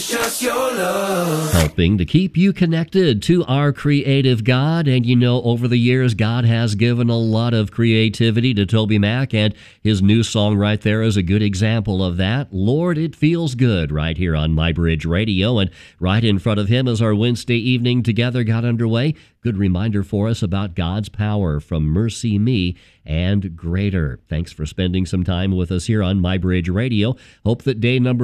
Just your love. Helping to keep you connected to our creative God. And you know, over the years, God has given a lot of creativity to Toby Mac, and his new song right there is a good example of that. Lord, It Feels Good, right here on My Bridge Radio. And right in front of him as our Wednesday evening together got underway. Good reminder for us about God's power from Mercy Me and Greater. Thanks for spending some time with us here on My Bridge Radio. Hope that day number